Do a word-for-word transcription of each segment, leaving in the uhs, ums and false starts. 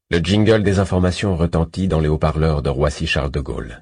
Le jingle des informations retentit dans les haut-parleurs de Roissy-Charles de Gaulle.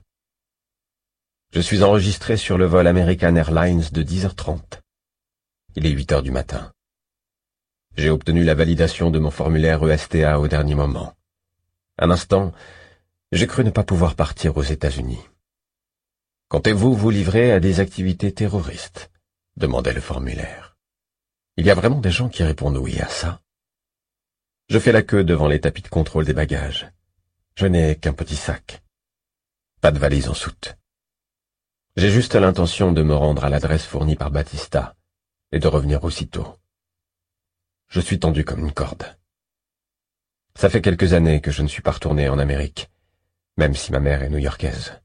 Je suis enregistré sur le vol American Airlines de dix heures trente. Il est huit heures du matin. J'ai obtenu la validation de mon formulaire E S T A au dernier moment. Un instant, j'ai cru ne pas pouvoir partir aux États-Unis. « Comptez-vous vous livrer à des activités terroristes ?» demandait le formulaire. Il y a vraiment des gens qui répondent oui à ça. Je fais la queue devant les tapis de contrôle des bagages. Je n'ai qu'un petit sac. Pas de valise en soute. J'ai juste l'intention de me rendre à l'adresse fournie par Batista et de revenir aussitôt. Je suis tendu comme une corde. Ça fait quelques années que je ne suis pas retourné en Amérique, même si ma mère est new-yorkaise.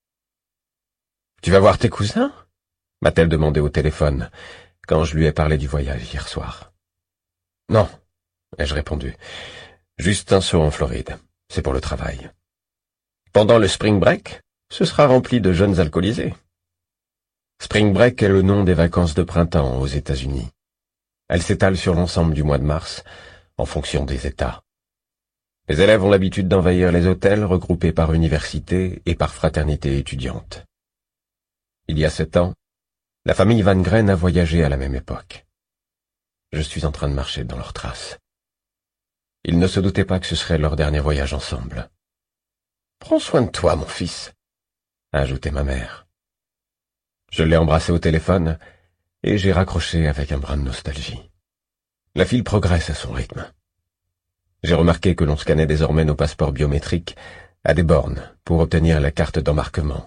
« Tu vas voir tes cousins ?» m'a-t-elle demandé au téléphone quand je lui ai parlé du voyage hier soir. « Non. » ai-je répondu. « Juste un saut en Floride. C'est pour le travail. » Pendant le spring break, ce sera rempli de jeunes alcoolisés. Spring break est le nom des vacances de printemps aux États-Unis. Elle s'étale sur l'ensemble du mois de mars, en fonction des États. Les élèves ont l'habitude d'envahir les hôtels regroupés par université et par fraternité étudiante. Il y a sept ans, la famille Van Gren a voyagé à la même époque. Je suis en train de marcher dans leurs traces. Ils ne se doutaient pas que ce serait leur dernier voyage ensemble. « Prends soin de toi, mon fils », a ajouté ma mère. Je l'ai embrassé au téléphone et j'ai raccroché avec un brin de nostalgie. La file progresse à son rythme. J'ai remarqué que l'on scannait désormais nos passeports biométriques à des bornes pour obtenir la carte d'embarquement.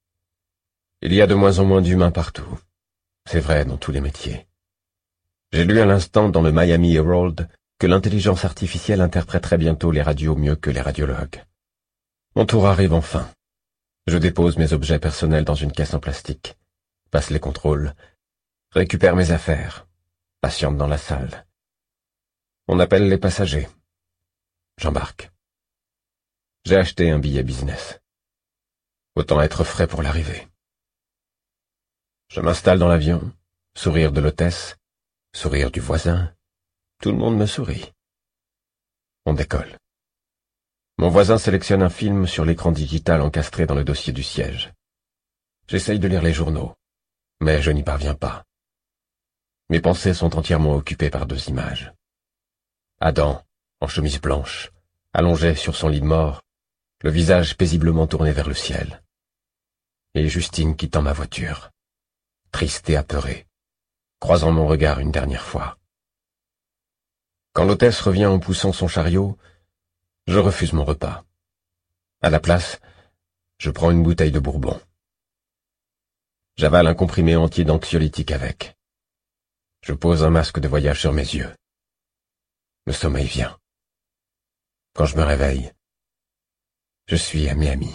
Il y a de moins en moins d'humains partout. C'est vrai dans tous les métiers. J'ai lu à l'instant dans le Miami Herald que l'intelligence artificielle interpréterait bientôt les radios mieux que les radiologues. Mon tour arrive enfin. Je dépose mes objets personnels dans une caisse en plastique, passe les contrôles, récupère mes affaires, patiente dans la salle. On appelle les passagers. J'embarque. J'ai acheté un billet business. Autant être frais pour l'arrivée. Je m'installe dans l'avion, sourire de l'hôtesse, sourire du voisin. Tout le monde me sourit. On décolle. Mon voisin sélectionne un film sur l'écran digital encastré dans le dossier du siège. J'essaye de lire les journaux, mais je n'y parviens pas. Mes pensées sont entièrement occupées par deux images. Adam, en chemise blanche, allongé sur son lit de mort, le visage paisiblement tourné vers le ciel. Et Justine quittant ma voiture, triste et apeurée, croisant mon regard une dernière fois. Quand l'hôtesse revient en poussant son chariot, je refuse mon repas. À la place, je prends une bouteille de bourbon. J'avale un comprimé entier d'anxiolytique avec. Je pose un masque de voyage sur mes yeux. Le sommeil vient. Quand je me réveille, je suis à Miami.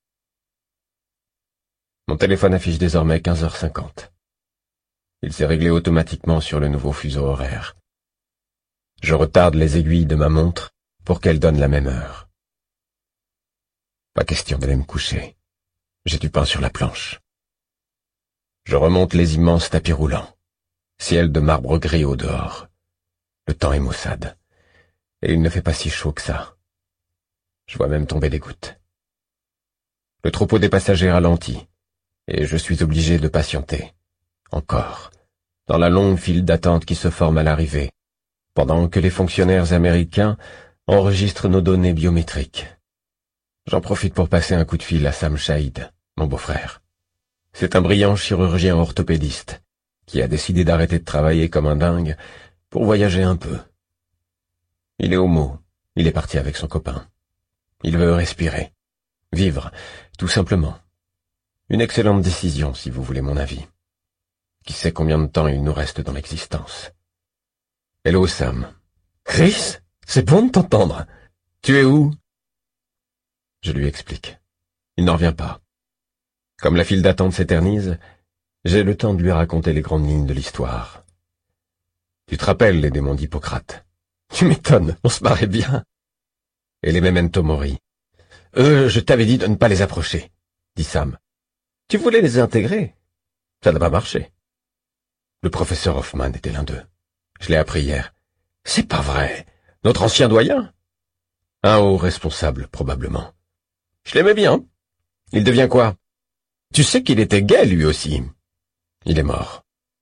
Mon téléphone affiche désormais quinze heures cinquante. Il s'est réglé automatiquement sur le nouveau fuseau horaire. Je retarde les aiguilles de ma montre pour qu'elles donnent la même heure. Pas question d'aller me coucher. J'ai du pain sur la planche. Je remonte les immenses tapis roulants. Ciel de marbre gris au dehors. Le temps est maussade. Et il ne fait pas si chaud que ça. Je vois même tomber des gouttes. Le troupeau des passagers ralentit, et je suis obligé de patienter. Encore. Dans la longue file d'attente qui se forme à l'arrivée, pendant que les fonctionnaires américains enregistrent nos données biométriques. J'en profite pour passer un coup de fil à Sam Shahid, mon beau-frère. C'est un brillant chirurgien orthopédiste qui a décidé d'arrêter de travailler comme un dingue pour voyager un peu. Il est homo, il est parti avec son copain. Il veut respirer, vivre, tout simplement. Une excellente décision, si vous voulez mon avis. Qui sait combien de temps il nous reste dans l'existence. Hello Sam. Chris, c'est bon de t'entendre. Tu es où? Je lui explique. Il n'en revient pas. Comme la file d'attente s'éternise, j'ai le temps de lui raconter les grandes lignes de l'histoire. Tu te rappelles les démons d'Hippocrate? Tu m'étonnes, on se marrait bien. Et les memento mori. Euh, je t'avais dit de ne pas les approcher, dit Sam. Tu voulais les intégrer? Ça n'a pas marché. Le professeur Hoffman était l'un d'eux. Je l'ai appris hier. C'est pas vrai. Notre ancien doyen? Un haut responsable, probablement. Je l'aimais bien. Il devient quoi? Tu sais qu'il était gay, lui aussi. Il est mort.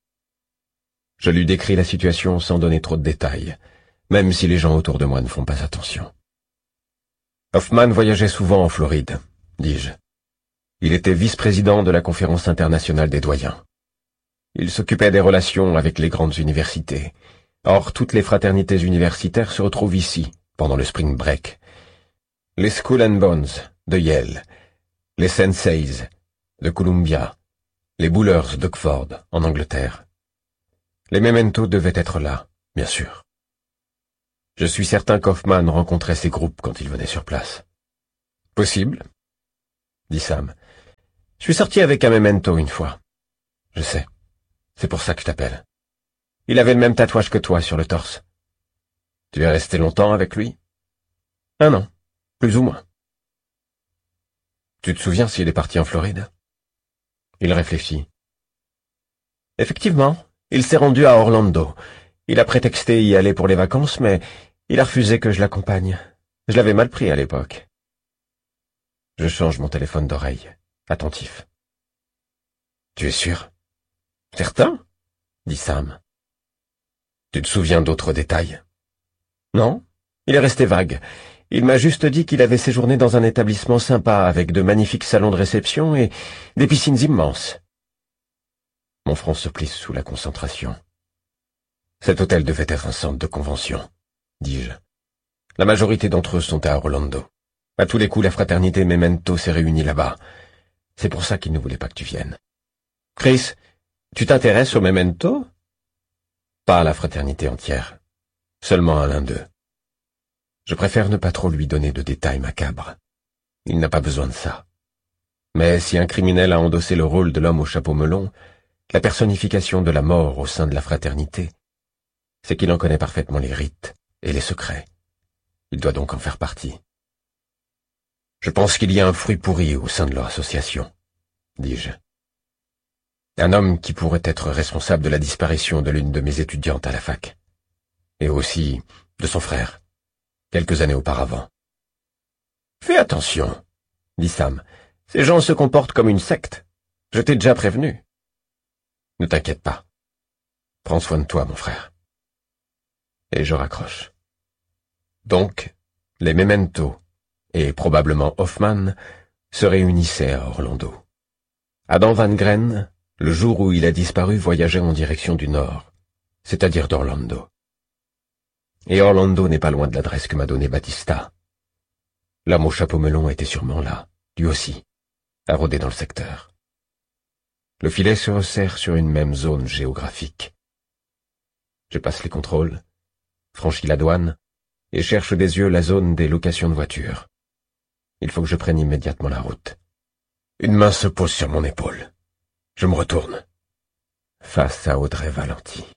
Je lui décris la situation sans donner trop de détails, même si les gens autour de moi ne font pas attention. Hoffman voyageait souvent en Floride, dis-je. Il était vice-président de la Conférence internationale des doyens. Il s'occupait des relations avec les grandes universités. Or, toutes les fraternités universitaires se retrouvent ici, pendant le spring break. Les Skull and Bones de Yale, les Senseis de Columbia, les Bullers d'Oxford, en Angleterre. Les Memento devaient être là, bien sûr. Je suis certain qu'Hoffman rencontrait ces groupes quand il venait sur place. Possible, dit Sam. Je suis sorti avec un Memento une fois. Je sais. C'est pour ça que je t'appelle. Il avait le même tatouage que toi sur le torse. Tu es resté longtemps avec lui? Un an, plus ou moins. Tu te souviens s'il est parti en Floride? Il réfléchit. Effectivement, il s'est rendu à Orlando. Il a prétexté y aller pour les vacances, mais il a refusé que je l'accompagne. Je l'avais mal pris à l'époque. Je change mon téléphone d'oreille, attentif. Tu es sûr? Certain? Dit Sam. Tu te souviens d'autres détails? Non, il est resté vague. Il m'a juste dit qu'il avait séjourné dans un établissement sympa avec de magnifiques salons de réception et des piscines immenses. Mon front se plisse sous la concentration. Cet hôtel devait être un centre de convention, dis-je. La majorité d'entre eux sont à Orlando. À tous les coups, la fraternité Memento s'est réunie là-bas. C'est pour ça qu'ils ne voulaient pas que tu viennes. Chris, tu t'intéresses au Memento? Pas à la fraternité entière, seulement à l'un d'eux. Je préfère ne pas trop lui donner de détails macabres. Il n'a pas besoin de ça. Mais si un criminel a endossé le rôle de l'homme au chapeau melon, la personnification de la mort au sein de la fraternité, c'est qu'il en connaît parfaitement les rites et les secrets. Il doit donc en faire partie. Je pense qu'il y a un fruit pourri au sein de leur association, dis-je. Un homme qui pourrait être responsable de la disparition de l'une de mes étudiantes à la fac. Et aussi de son frère, quelques années auparavant. Fais attention, dit Sam. Ces gens se comportent comme une secte. Je t'ai déjà prévenu. Ne t'inquiète pas. Prends soin de toi, mon frère. Et je raccroche. Donc, les Memento, et probablement Hoffman, se réunissaient à Orlando. Adam Van Gren, le jour où il a disparu, voyageait en direction du nord, c'est-à-dire d'Orlando. Et Orlando n'est pas loin de l'adresse que m'a donnée Batista. L'homme au chapeau melon était sûrement là, lui aussi, à rôder dans le secteur. Le filet se resserre sur une même zone géographique. Je passe les contrôles, franchis la douane, et cherche des yeux la zone des locations de voitures. Il faut que je prenne immédiatement la route. Une main se pose sur mon épaule. Je me retourne, face à Audrey Valenti.